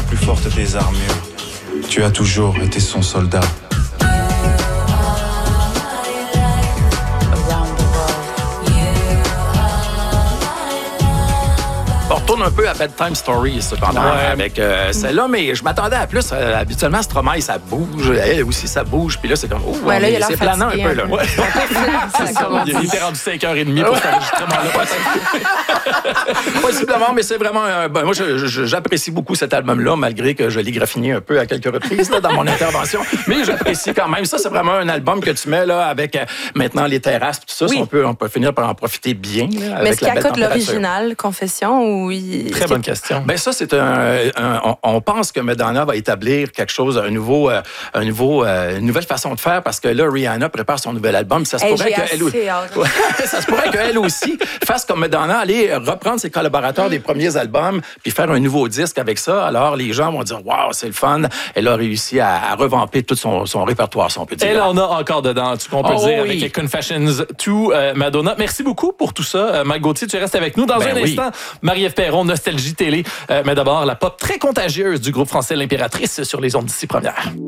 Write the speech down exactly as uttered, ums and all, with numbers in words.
plus forte des armures. Tu as toujours été son soldat. On retourne un peu à Bedtime Story, cependant, ouais. avec euh, celle-là, mais je m'attendais à plus. Euh, habituellement, Stromae, ça bouge. Elle aussi, ça bouge. Puis là, c'est comme, oh, ouais, là, c'est planant un peu. Là. Ouais. C'est ça. Il était rendu cinq heures trente pour cet enregistrement-là. Possiblement, mais c'est vraiment... Un, ben, moi, je, je, j'apprécie beaucoup cet album-là, malgré que je l'ai graffiné un peu à quelques reprises là, dans mon intervention. Mais j'apprécie quand même. Ça, c'est vraiment un album que tu mets là avec euh, maintenant les terrasses, tout ça. Oui. On, peut, on peut finir par en profiter bien. Là, mais est-ce qu'il accote l'original, Confession, ou il... Très bonne question. Ben ça, c'est un... un on, on pense que Madonna va établir quelque chose, un nouveau, euh, un nouveau, euh, une nouvelle façon de faire, parce que là, Rihanna prépare son nouvel album. Ça se hey, pourrait qu'elle aussi... ça se pourrait qu'elle aussi fasse comme Madonna, aller reprendre ses collaborateurs mm. des premiers albums, puis faire un nouveau disque avec ça. Alors, les gens vont dire, waouh, c'est le fun. Elle a réussi à, à revamper tout son, son répertoire, si on peut dire. Elle en a encore dedans, tu qu'on peut oh, dire, oui. avec Confessions to euh, Madonna. Merci beaucoup pour tout ça. Euh, Mike Gauthier, tu restes avec nous. Dans ben un oui. instant, Marie-Ève Perron, Nostalgie Télé. Euh, mais d'abord, la pop très contagieuse du groupe français L'Impératrice sur les ondes d'ici première.